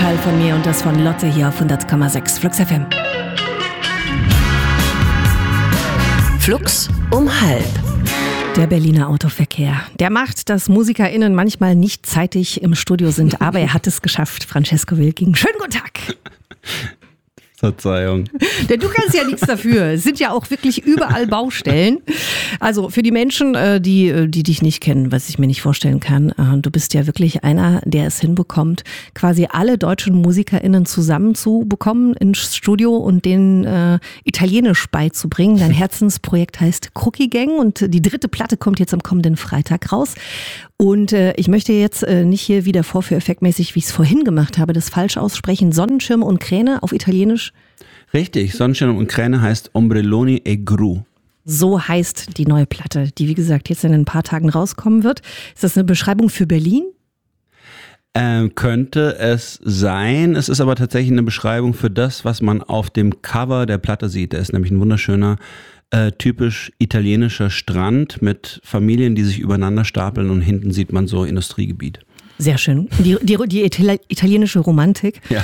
Teil von mir und das von Lotte hier auf 100,6 Flux FM. Flux um 12. Der Berliner Autoverkehr. Der macht, dass MusikerInnen manchmal nicht zeitig im Studio sind, aber er hat es geschafft. Francesco Wilking, schönen guten Tag. Verzeihung. Denn du kannst ja nichts dafür. Es sind ja auch wirklich überall Baustellen. Also für die Menschen, die dich nicht kennen, was ich mir nicht vorstellen kann, du bist ja wirklich einer, der es hinbekommt, quasi alle deutschen MusikerInnen zusammenzubekommen ins Studio und denen Italienisch beizubringen. Dein Herzensprojekt heißt Cookie Gang und die 3. Platte kommt jetzt am kommenden Freitag raus. Und ich möchte jetzt nicht hier wieder vorführeffektmäßig, wie ich es vorhin gemacht habe, das falsch aussprechen. Sonnenschirm und Kräne auf Italienisch? Richtig, Sonnenschirm und Kräne heißt Ombrelloni e Gru. So heißt die neue Platte, die wie gesagt jetzt in ein paar Tagen rauskommen wird. Ist das eine Beschreibung für Berlin? Könnte es sein. Es ist aber tatsächlich eine Beschreibung für das, was man auf dem Cover der Platte sieht. Da ist nämlich ein wunderschöner, typisch italienischer Strand mit Familien, die sich übereinander stapeln und hinten sieht man so Industriegebiet. Sehr schön. Die italienische Romantik. Ja.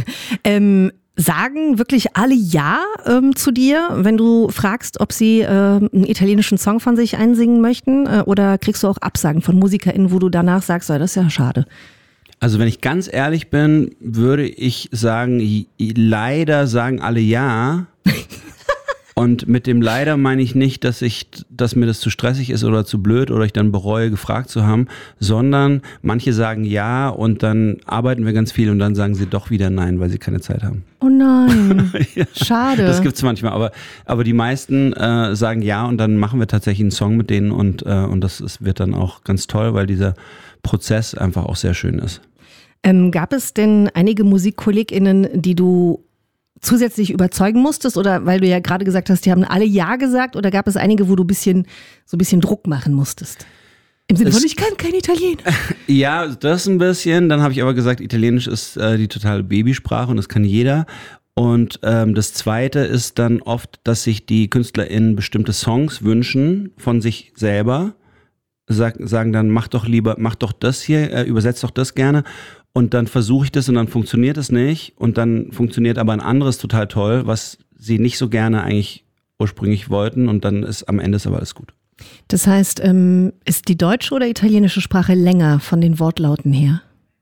Sagen wirklich alle Ja zu dir, wenn du fragst, ob sie einen italienischen Song von sich einsingen möchten? Oder kriegst du auch Absagen von MusikerInnen, wo du danach sagst, das ist ja schade? Also wenn ich ganz ehrlich bin, würde ich sagen, leider sagen alle Ja. Und mit dem leider meine ich nicht, dass mir das zu stressig ist oder zu blöd oder ich dann bereue, gefragt zu haben, sondern manche sagen ja und dann arbeiten wir ganz viel und dann sagen sie doch wieder nein, weil sie keine Zeit haben. Oh nein, ja, schade. Das gibt's manchmal, aber die meisten sagen ja und dann machen wir tatsächlich einen Song mit denen und wird dann auch ganz toll, weil dieser Prozess einfach auch sehr schön ist. Gab es denn einige MusikkollegInnen, die du zusätzlich überzeugen musstest oder weil du ja gerade gesagt hast, die haben alle Ja gesagt oder gab es einige, wo du so ein bisschen Druck machen musstest? Im Sinne von, ich kann kein Italienisch. Ja, das ein bisschen. Dann habe ich aber gesagt, Italienisch ist die totale Babysprache und das kann jeder. Und das Zweite ist dann oft, dass sich die KünstlerInnen bestimmte Songs wünschen von sich selber. Sagen dann, mach doch das hier, übersetzt doch das gerne. Und dann versuche ich das und dann funktioniert es nicht. Und dann funktioniert aber ein anderes total toll, was sie nicht so gerne eigentlich ursprünglich wollten. Und dann ist am Ende aber alles gut. Das heißt, ist die deutsche oder italienische Sprache länger von den Wortlauten her?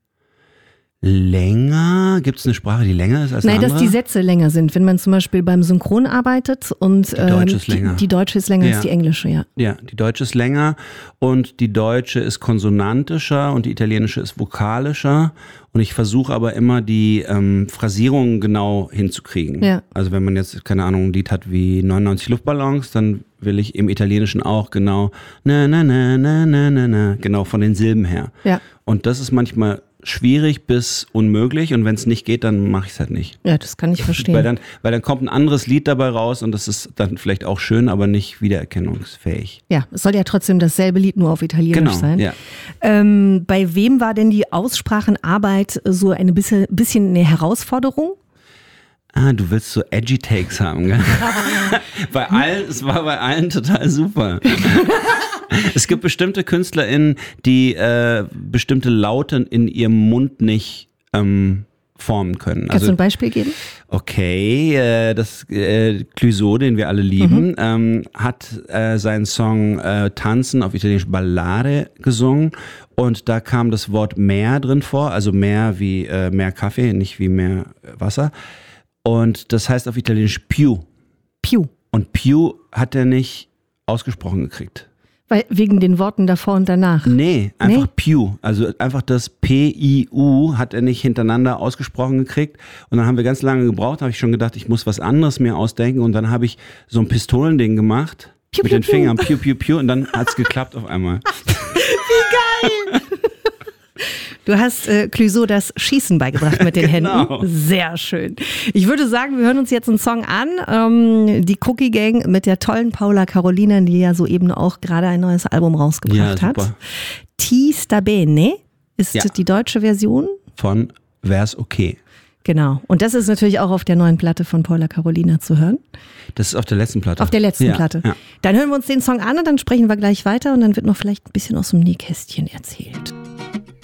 Länger? Gibt es eine Sprache, die länger ist als eine andere? Nein, dass die Sätze länger sind. Wenn man zum Beispiel beim Synchron arbeitet und die deutsche ist länger. Die deutsche ist länger als die englische, ja. Ja, die deutsche ist länger und die deutsche ist konsonantischer und die italienische ist vokalischer. Und ich versuche aber immer die Phrasierungen genau hinzukriegen. Ja. Also wenn man jetzt, keine Ahnung, ein Lied hat wie 99 Luftballons, dann will ich im Italienischen auch genau genau von den Silben her. Ja. Und das ist manchmal schwierig bis unmöglich und wenn es nicht geht, dann mache ich es halt nicht. Ja, das kann ich verstehen. Weil dann kommt ein anderes Lied dabei raus und das ist dann vielleicht auch schön, aber nicht wiedererkennungsfähig. Ja, es soll ja trotzdem dasselbe Lied nur auf Italienisch sein. Ja. Bei wem war denn die Aussprachenarbeit so ein bisschen eine Herausforderung? Du willst so edgy Takes haben, gell? Es war bei allen total super. Es gibt bestimmte KünstlerInnen, die bestimmte Laute in ihrem Mund nicht formen können. Kannst du ein Beispiel geben? Okay, Clouseau, den wir alle lieben, hat seinen Song Tanzen auf Italienisch Ballare gesungen und da kam das Wort mehr drin vor, also mehr wie mehr Kaffee, nicht wie mehr Wasser. Und das heißt auf Italienisch più. Più. Und più hat er nicht ausgesprochen gekriegt. Weil wegen den Worten davor und danach? Nee, einfach più. Also einfach das P-I-U hat er nicht hintereinander ausgesprochen gekriegt. Und dann haben wir ganz lange gebraucht, habe ich schon gedacht, ich muss was anderes mir ausdenken. Und dann habe ich so ein Pistolending gemacht. Piu, mit piu, den Fingern, piu, piu, piu. Und dann hat es geklappt auf einmal. Wie geil! Du hast Clouseau das Schießen beigebracht mit den Händen. Sehr schön. Ich würde sagen, wir hören uns jetzt einen Song an. Die Cookie Gang mit der tollen Paola Carolina, die ja soeben auch gerade ein neues Album rausgebracht hat. Ti sta bene ist die deutsche Version. Von Wär's okay. Genau. Und das ist natürlich auch auf der neuen Platte von Paola Carolina zu hören. Das ist auf der letzten Platte. Auf der letzten Platte. Ja. Dann hören wir uns den Song an und dann sprechen wir gleich weiter und dann wird noch vielleicht ein bisschen aus dem Nähkästchen erzählt.